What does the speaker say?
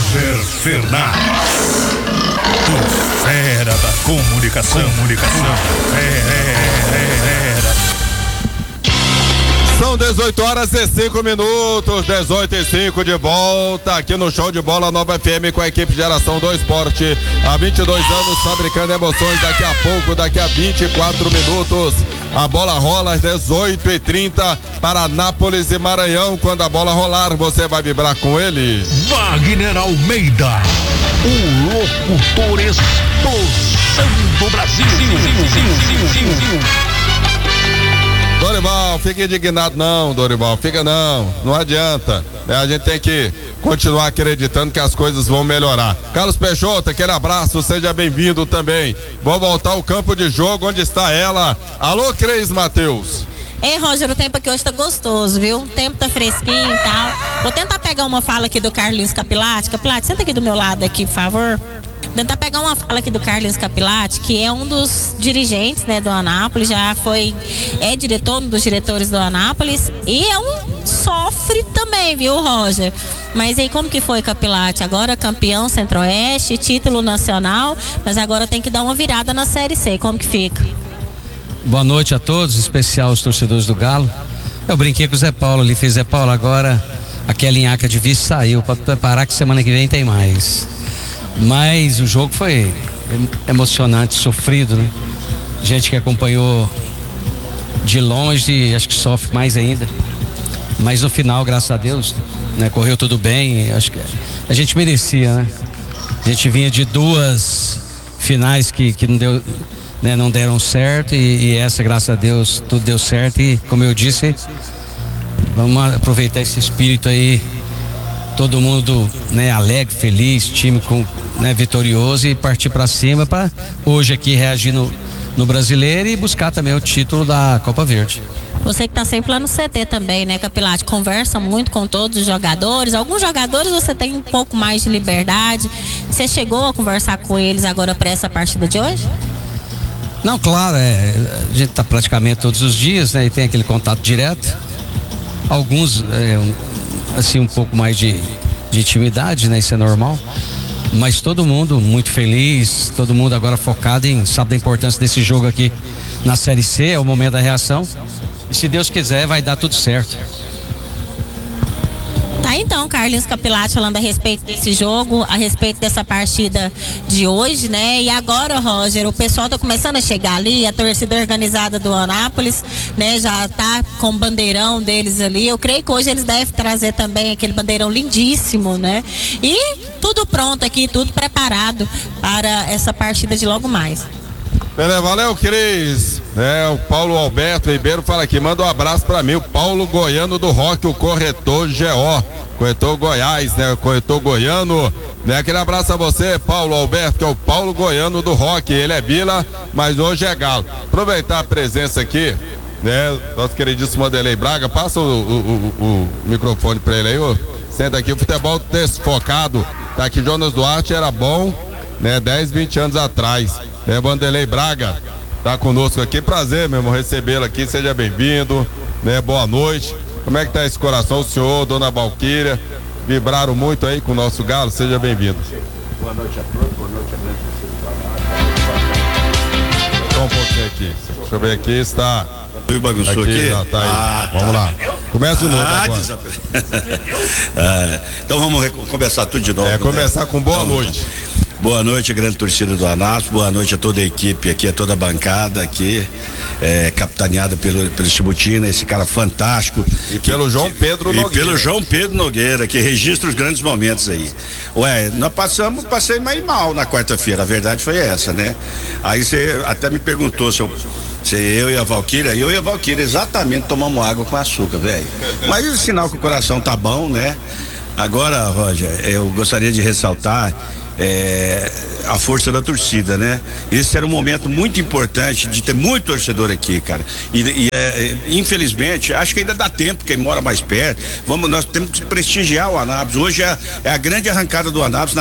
Roger Fernandes, o fera da comunicação. São 18 horas e 5 minutos, 18 e 5 de volta aqui no Show de Bola Nova FM com a equipe Geração do Esporte. Há 22 anos fabricando emoções. Daqui a 24 minutos, a bola rola às 18h30 para Nápoles e Maranhão. Quando a bola rolar, você vai vibrar com ele. Wagner Almeida, o locutor explosão do Brasil. Dorival, fica indignado não, Dorival, não adianta, né? A gente tem que continuar acreditando que as coisas vão melhorar. Carlos Peixoto, aquele abraço, seja bem-vindo também. Vou voltar ao campo de jogo, onde está ela. Alô, Cris Matheus. Ei, Roger, o tempo aqui hoje tá gostoso, viu? O tempo tá fresquinho e tal. Vou tentar pegar uma fala aqui do Carlinhos Capilati. Capilati, senta aqui do meu lado aqui, por favor. Tentar pegar uma fala aqui do Carlinhos Capilati, que é um dos dirigentes, né, do Anápolis, é diretor, um dos diretores do Anápolis, e sofre também, viu, Roger? Mas aí como que foi, Capilati? Agora campeão Centro-Oeste, título nacional, mas agora tem que dar uma virada na Série C, como que fica? Boa noite a todos, em especial os torcedores do Galo. Eu brinquei com o Zé Paulo ali, fiz Zé Paulo, agora aquela linhaca de vice saiu, para preparar que semana que vem tem mais. Mas o jogo foi emocionante, sofrido, né? Gente que acompanhou de longe, acho que sofre mais ainda. Mas no final, graças a Deus, né, correu tudo bem. Acho que a gente merecia, né? A gente vinha de duas finais que não deu, né, não deram certo e essa, graças a Deus, tudo deu certo. E como eu disse, vamos aproveitar esse espírito aí. Todo mundo, né, alegre, feliz, time né, vitorioso e partir para cima para hoje aqui reagir no Brasileiro e buscar também o título da Copa Verde. Você que tá sempre lá no CT também, né, Capilati? Conversa muito com todos os jogadores. Alguns jogadores você tem um pouco mais de liberdade. Você chegou a conversar com eles agora para essa partida de hoje? Não, claro, a gente tá praticamente todos os dias, né, e tem aquele contato direto. Alguns assim, um pouco mais de intimidade, né? Isso é normal. Mas todo mundo muito feliz, todo mundo agora focado sabe da importância desse jogo aqui na Série C, é o momento da reação. E se Deus quiser, vai dar tudo certo. Tá, então, Carlinhos Capilati falando a respeito desse jogo, a respeito dessa partida de hoje, né? E agora, Roger, o pessoal tá começando a chegar ali, a torcida organizada do Anápolis, né? Já tá com o bandeirão deles ali. Eu creio que hoje eles devem trazer também aquele bandeirão lindíssimo, né? E tudo pronto aqui, tudo preparado para essa partida de logo mais. Valeu, Cris. O Paulo Alberto Ribeiro fala aqui, manda um abraço pra mim, o Paulo Goiano do Rock, o corretor corretor Goiás, né? Corretor goiano, né? Aquele abraço a você, Paulo Alberto, que é o Paulo Goiano do Rock. Ele é Vila, mas hoje é Galo. Aproveitar a presença aqui, né? Nosso queridíssimo Vanderlei Braga, passa o microfone pra ele aí, ó. Senta aqui, o futebol desfocado. Tá aqui, Jonas Duarte era bom, né? 10, 20 anos atrás. Vanderlei Braga tá conosco aqui, prazer, meu irmão, recebê-lo aqui, seja bem-vindo, né? Boa noite. Como é que tá esse coração, o senhor, dona Valquíria? Vibraram muito aí com o nosso Galo, seja bem-vindo. Boa noite a todos, boa noite a Só um pouquinho aqui, deixa eu ver aqui, está... Tu bagunçou aqui? Já tá aí. Vamos lá. Começa de novo agora. Então vamos começar tudo de novo. Começar com boa noite. Boa noite, grande torcida do Anápolis, boa noite a toda a equipe aqui, a toda a bancada aqui, capitaneada pelo Chibutina, esse cara fantástico. E pelo João Pedro Nogueira. E pelo João Pedro Nogueira, que registra os grandes momentos aí. Nós passei mais mal na quarta-feira, a verdade foi essa, né? Aí você até me perguntou se eu e a Valquíria, exatamente tomamos água com açúcar, velho. Mas o sinal que o coração tá bom, né? Agora, Roger, eu gostaria de ressaltar a força da torcida, né? Esse era um momento muito importante de ter muito torcedor aqui, cara. Infelizmente, acho que ainda dá tempo, quem mora mais perto. Nós temos que prestigiar o Anápolis. Hoje é a grande arrancada do Anápolis